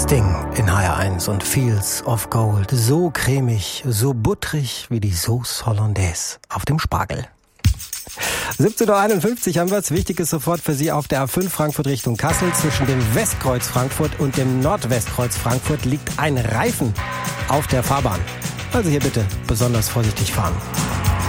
Sting in HR1 und Fields of Gold. So cremig, so buttrig wie die Sauce Hollandaise auf dem Spargel. 17.51 Uhr haben wir es. Wichtiges sofort für Sie auf der A5 Frankfurt Richtung Kassel. Zwischen dem Westkreuz Frankfurt und dem Nordwestkreuz Frankfurt liegt ein Reifen auf der Fahrbahn. Also hier bitte besonders vorsichtig fahren.